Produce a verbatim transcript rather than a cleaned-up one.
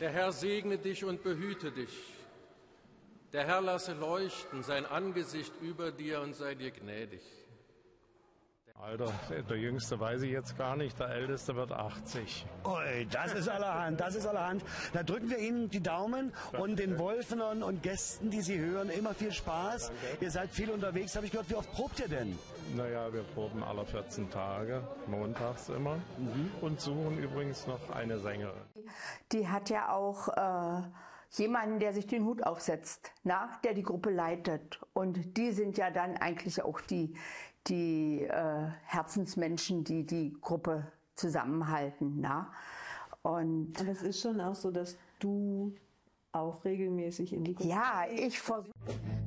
Der Herr segne dich und behüte dich. Der Herr lasse leuchten sein Angesicht über dir und sei dir gnädig. Alter, der Jüngste weiß ich jetzt gar nicht, der Älteste wird achtzig. Ui, das ist allerhand, das ist allerhand. Da drücken wir Ihnen die Daumen und den Wolfenern und Gästen, die Sie hören, immer viel Spaß. Danke. Ihr seid viel unterwegs, habe ich gehört. Wie oft probt ihr denn? Naja, wir proben alle vierzehn Tage, montags immer. Mhm. Und suchen übrigens noch eine Sängerin. Die hat ja auch äh, jemanden, der sich den Hut aufsetzt, na, der die Gruppe leitet. Und die sind ja dann eigentlich auch die, die äh, Herzensmenschen, die die Gruppe zusammenhalten. Na? Und Aber es ist schon auch so, dass du auch regelmäßig in die Gruppe ja, ich versuche.